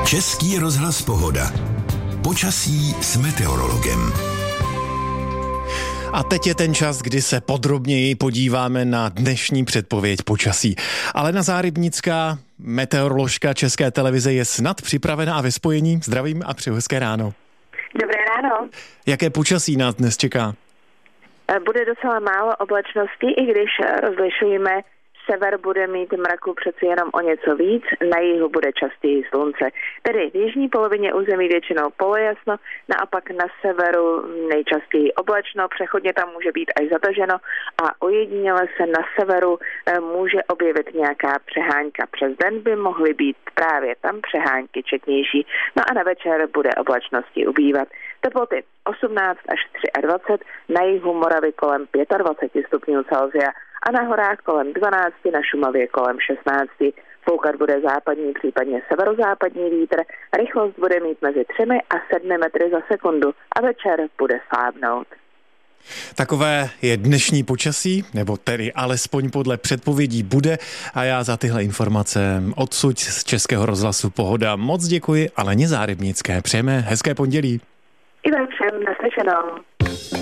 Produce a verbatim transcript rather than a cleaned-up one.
Český rozhlas Pohoda. Počasí s meteorologem. A teď je ten čas, kdy se podrobněji podíváme na dnešní předpověď počasí. Alena Zárybnická, meteoroložka České televize, je snad připravena a ve spojení. Zdravím a přeju hezké ráno. Dobré ráno. Jaké počasí nás dnes čeká? Bude docela málo oblačností, i když rozlišujeme, sever bude mít mraku přeci jenom o něco víc, na jihu bude častěji slunce. Tedy v jižní polovině území většinou polojasno, naopak na severu nejčastěji oblačno, přechodně tam může být až zataženo a ojediněle se na severu může objevit nějaká přehánka. Přes den by mohly být právě tam přehánky četnější, no a na večer bude oblačnosti ubývat. Teploty osmnáct až dvacet tři, na jihu Moravy kolem dvacet pět stupňů Celsia a na horách kolem dvanáct, na Šumavě kolem šestnáct. Foukat bude západní, případně severozápadní vítr, rychlost bude mít mezi třemi a sedmi metry za sekundu a večer bude slábnout. Takové je dnešní počasí, nebo tedy alespoň podle předpovědí bude, a já za tyhle informace odsud z Českého rozhlasu Pohoda moc děkuji Aleně Zárybnické. Přejeme hezké pondělí. I vám všem naslyšenou.